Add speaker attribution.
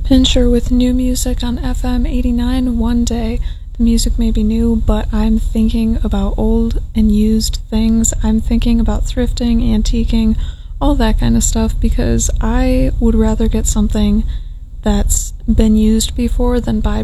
Speaker 1: Pincher with new music on FM 89. One day the music may be new, but I'm thinking about old and used things. I'm thinking about thrifting, antiquing, all that kind of stuff, because I would rather get something that's been used before than buy